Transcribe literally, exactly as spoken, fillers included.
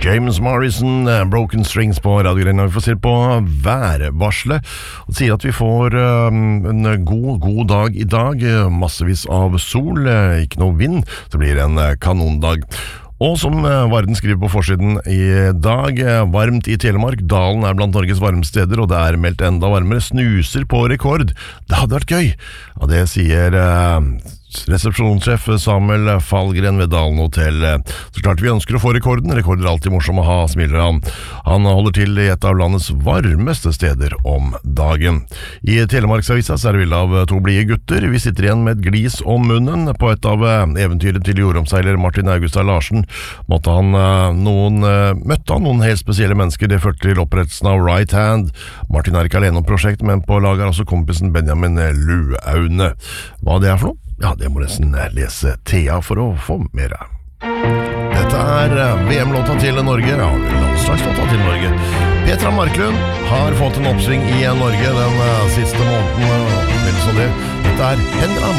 James Morrison, Broken Strings på Radio Grønland. Vi får se på værvarslet og sier at vi får um, en god, god dag i dag. Massevis av sol, ikke noe vind. Det blir en kanondag. Og som Varden skriver på forsiden i dag, varmt i Telemark. Dalen er blant Norges varmeste steder, og det er meldt enda varmere. Snuser på rekord. Det hadde vært gøy. Ja, det sier uh, resepsjonssjef Samuel Fallgren ved Dalen Hotel. Så klart vi ønsker å få rekorden. Rekord er alltid morsom å ha, smiler han. Han holder til i et av landets varmeste steder om dagen. I Telemarksavisa så er det bilde av to blide gutter. Vi sitter igjen med et glis om munnen. På et av eventyret til jordomseiler Martin Augustar Larsen måtte han noen, møtte han noen helt spesielle mennesker. Det førte til opprettelsen av Right Hand. Martin er ikke alene om prosjektet, men på laget er også kompisen Benjamin Luaune. Hva det er for noe? Ja, det må nesten lese Thea for å få mer. Dette er V M-låta til Norge, ja, landslagslåta til Norge. Petra Marklund har fått en oppsving i Norge den siste måneden, vel så det. Dette er Henra